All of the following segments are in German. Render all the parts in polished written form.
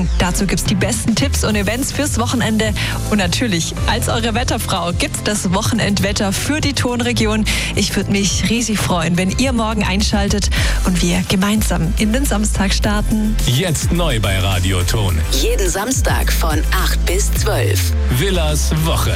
Dazu gibt's die besten Tipps und Events fürs Wochenende. Und natürlich, als eure Wetterfrau gibt's das Wochenendwetter für die Tonregion. Ich würde mich riesig freuen, wenn ihr morgen einschaltet und wir gemeinsam in den Samstag starten. Jetzt neu bei Radio Ton. Jeden Samstag von 8 bis 12. Villas Woche.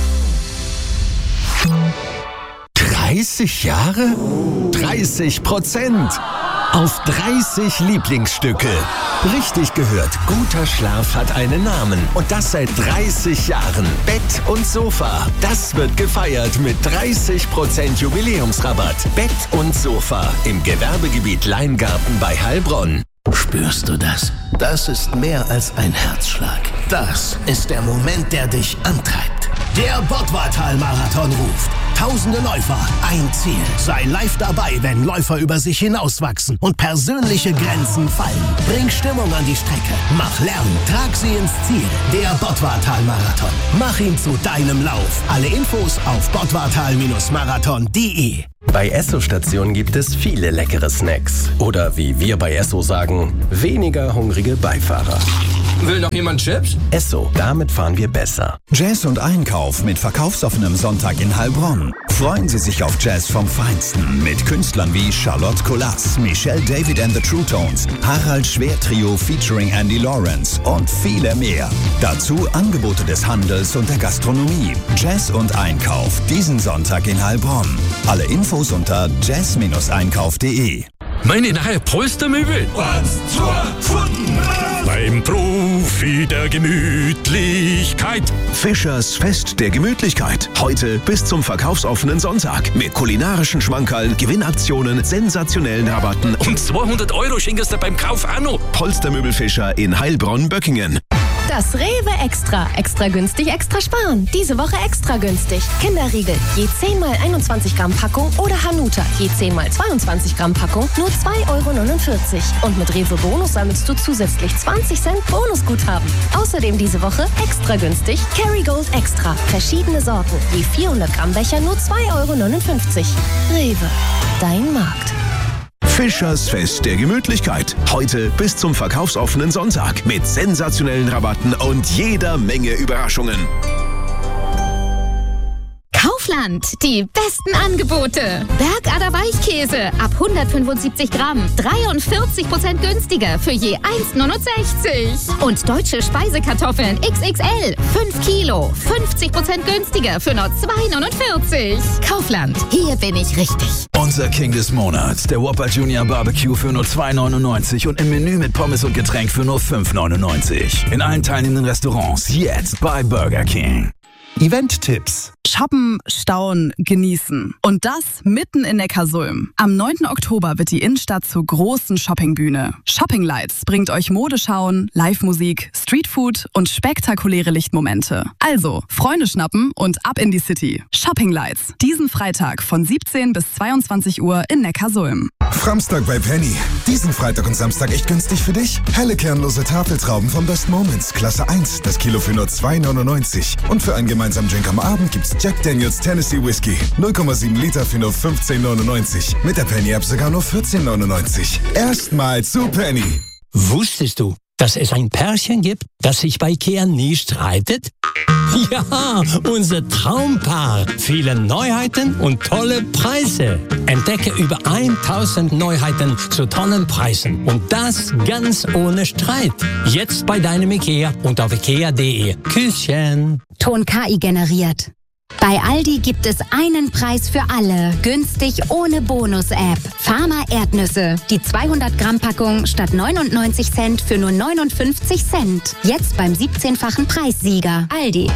30 Jahre? 30%. Auf 30 Lieblingsstücke. Richtig gehört, guter Schlaf hat einen Namen. Und das seit 30 Jahren. Bett und Sofa. Das wird gefeiert mit 30% Jubiläumsrabatt. Bett und Sofa im Gewerbegebiet Leingarten bei Heilbronn. Spürst du das? Das ist mehr als ein Herzschlag. Das ist der Moment, der dich antreibt. Der Bottwartal-Marathon ruft. Tausende Läufer, ein Ziel. Sei live dabei, wenn Läufer über sich hinauswachsen und persönliche Grenzen fallen. Bring Stimmung an die Strecke. Mach Lärm, trag sie ins Ziel. Der Bottwartal-Marathon. Mach ihn zu deinem Lauf. Alle Infos auf bottwartal-marathon.de. Bei Esso-Stationen gibt es viele leckere Snacks. Oder wie wir bei Esso sagen, weniger hungrige Beifahrer. Will noch jemand Chips? Esso, damit fahren wir besser. Jazz und Einkauf mit verkaufsoffenem Sonntag in Heilbronn. Freuen Sie sich auf Jazz vom Feinsten mit Künstlern wie Charlotte Colas, Michelle David and the True Tones, Harald Schwer Trio featuring Andy Lawrence und viele mehr. Dazu Angebote des Handels und der Gastronomie. Jazz und Einkauf diesen Sonntag in Heilbronn. Alle Infos unter jazz-einkauf.de. Meine neue Polstermöbel. Beim Profi der Gemütlichkeit. Fischers Fest der Gemütlichkeit. Heute bis zum verkaufsoffenen Sonntag. Mit kulinarischen Schmankerln, Gewinnaktionen, sensationellen Rabatten Und 200 € schenkst du beim Kauf auch noch. Polstermöbel Fischer in Heilbronn-Böckingen. Das Rewe Extra. Extra günstig, extra sparen. Diese Woche extra günstig. Kinderriegel, je 10 x 21 Gramm Packung oder Hanuta, je 10 x 22 Gramm Packung, nur 2,49 €. Und mit Rewe Bonus sammelst du zusätzlich 20 Cent Bonusguthaben. Außerdem diese Woche extra günstig Kerrygold Extra. Verschiedene Sorten, je 400 Gramm Becher, nur 2,59 €. Rewe, dein Markt. Fischers Fest der Gemütlichkeit. Heute bis zum verkaufsoffenen Sonntag. Mit sensationellen Rabatten und jeder Menge Überraschungen. Kaufland, die besten Angebote. Bergader Weichkäse ab 175 Gramm, 43% günstiger für je 1,69 €. Und deutsche Speisekartoffeln XXL, 5 Kilo, 50% günstiger für nur 2,49 €. Kaufland, hier bin ich richtig. Unser King des Monats, der Whopper Junior Barbecue für nur 2,99 € und im Menü mit Pommes und Getränk für nur 5,99 €. In allen teilnehmenden Restaurants jetzt bei Burger King. Event-Tipps. Shoppen, staunen, genießen. Und das mitten in Neckarsulm. Am 9. Oktober wird die Innenstadt zur großen Shoppingbühne. Shopping Lights bringt euch Modeschauen, Live-Musik, Streetfood und spektakuläre Lichtmomente. Also, Freunde schnappen und ab in die City. Shopping Lights. Diesen Freitag von 17 bis 22 Uhr in Neckarsulm. Framstag bei Penny. Diesen Freitag und Samstag echt günstig für dich? Helle kernlose Tafeltrauben von Best Moments. Klasse 1. Das Kilo für nur 2,99 €. Und für einen gemeinsamen Drink am Abend gibt's Jack Daniels Tennessee Whiskey. 0,7 Liter für nur 15,99 €. Mit der Penny-App sogar nur 14,99 €. Erstmal zu Penny. Wusstest du, dass es ein Pärchen gibt, das sich bei Ikea nie streitet? Ja, unser Traumpaar. Viele Neuheiten und tolle Preise. Entdecke über 1000 Neuheiten zu tollen Preisen. Und das ganz ohne Streit. Jetzt bei deinem Ikea und auf ikea.de. Küsschen. Ton KI generiert. Bei Aldi gibt es einen Preis für alle. Günstig ohne Bonus-App. Farmer Erdnüsse. Die 200 Gramm Packung statt 99 Cent für nur 59 Cent. Jetzt beim 17-fachen Preissieger. Aldi.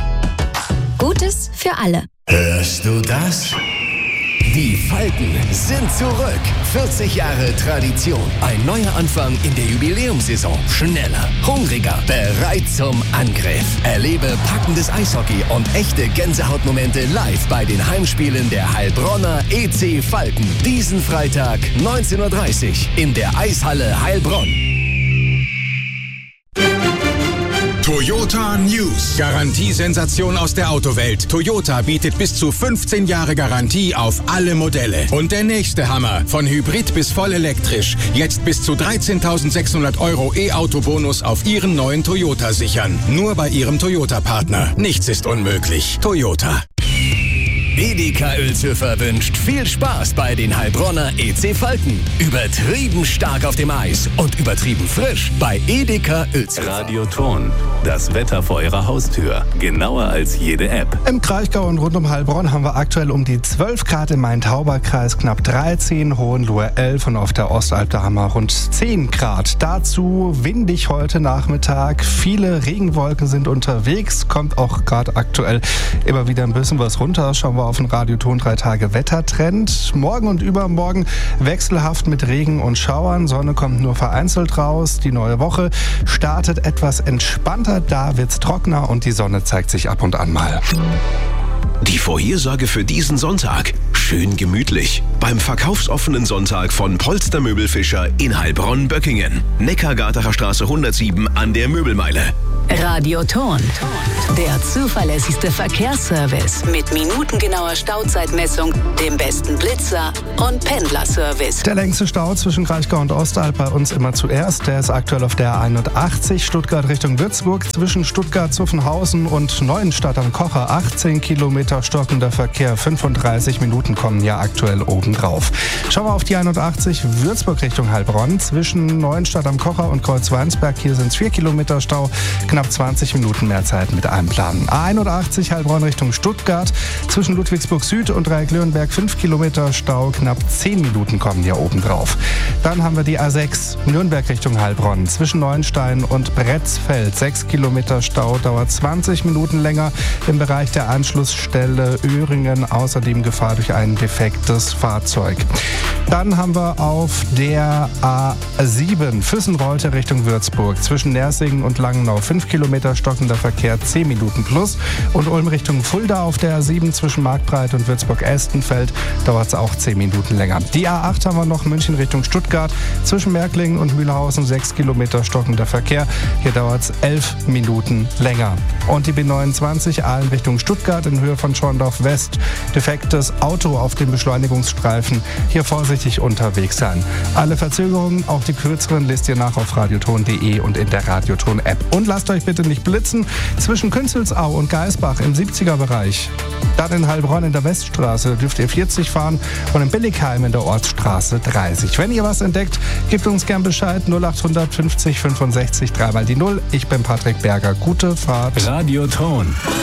Gutes für alle. Hörst du das? Die Falken sind zurück. 40 Jahre Tradition. Ein neuer Anfang in der Jubiläumssaison. Schneller, hungriger, bereit zum Angriff. Erlebe packendes Eishockey und echte Gänsehautmomente live bei den Heimspielen der Heilbronner EC Falken. Diesen Freitag 19:30 Uhr in der Eishalle Heilbronn. Toyota News. Garantiesensation aus der Autowelt. Toyota bietet bis zu 15 Jahre Garantie auf alle Modelle. Und der nächste Hammer. Von Hybrid bis voll elektrisch. Jetzt bis zu 13.600 € E-Auto-Bonus auf Ihren neuen Toyota sichern. Nur bei Ihrem Toyota-Partner. Nichts ist unmöglich. Toyota. Edeka Uelzhöfer wünscht viel Spaß bei den Heilbronner EC Falken. Übertrieben stark auf dem Eis und übertrieben frisch bei Edeka Uelzhöfer. Radioton, das Wetter vor Ihrer Haustür. Genauer als jede App. Im Kraichgau und rund um Heilbronn haben wir aktuell um die 12 Grad im Main-Tauber-Kreis, knapp 13, Hohenlohe 11 und auf der Ostalb da haben wir rund 10 Grad. Dazu windig heute Nachmittag. Viele Regenwolken sind unterwegs, kommt auch gerade aktuell immer wieder ein bisschen was runter. Schauen wir auf den Radioton 3 Tage Wettertrend. Morgen und übermorgen wechselhaft mit Regen und Schauern. Sonne kommt nur vereinzelt raus. Die neue Woche startet etwas entspannter. Da wird's trockener und die Sonne zeigt sich ab und an mal. Die Vorhersage für diesen Sonntag. Schön gemütlich. Beim verkaufsoffenen Sonntag von Polstermöbel Fischer in Heilbronn-Böckingen. Neckargartener Straße 107 an der Möbelmeile. Radioton, der zuverlässigste Verkehrsservice mit minutengenauer Stauzeitmessung, dem besten Blitzer und Pendlerservice. Der längste Stau zwischen Kraichgau und Ostalb bei uns immer zuerst. Der ist aktuell auf der 81 Stuttgart Richtung Würzburg. Zwischen Stuttgart-Zuffenhausen und Neuenstadt am Kocher 18 Kilometer stockender Verkehr. 35 Minuten kommen ja aktuell obendrauf. Schauen wir auf die 81 Würzburg Richtung Heilbronn. Zwischen Neuenstadt am Kocher und Kreuzweinsberg. Hier sind es 4 Kilometer Stau. Knapp 20 Minuten mehr Zeit mit einplanen. A81 Heilbronn Richtung Stuttgart. Zwischen Ludwigsburg Süd und Dreieck-Löwenberg 5 Kilometer Stau. Knapp 10 Minuten kommen hier oben drauf. Dann haben wir die A6 Nürnberg Richtung Heilbronn. Zwischen Neuenstein und Bretzfeld 6 Kilometer Stau. Dauert 20 Minuten länger. Im Bereich der Anschlussstelle Öhringen außerdem Gefahr durch ein defektes Fahrzeug. Dann haben wir auf der A7 Füssen-Rolte Richtung Würzburg. Zwischen Nersingen und Langenau 5 Kilometer stockender Verkehr, 10 Minuten plus. Und Ulm Richtung Fulda auf der A7 zwischen Marktbreit und Würzburg-Estenfeld dauert es auch 10 Minuten länger. Die A8 haben wir noch München Richtung Stuttgart. Zwischen Märklingen und Mühlhausen 6 Kilometer stockender Verkehr. Hier dauert es 11 Minuten länger. Und die B29 Aalen Richtung Stuttgart in Höhe von Schorndorf West. Defektes Auto auf dem Beschleunigungsstreifen. Hier vorsichtig unterwegs sein. Alle Verzögerungen, auch die kürzeren, lest ihr nach auf radioton.de und in der Radioton-App. Und lasst euch bitte nicht blitzen. Zwischen Künzelsau und Geisbach im 70er-Bereich. Dann in Heilbronn in der Weststraße dürft ihr 40 fahren und in Billigheim in der Ortsstraße 30. Wenn ihr was entdeckt, gebt uns gern Bescheid. 0800 50 65 3 mal die 0. Ich bin Patrick Berger. Gute Fahrt. Radioton.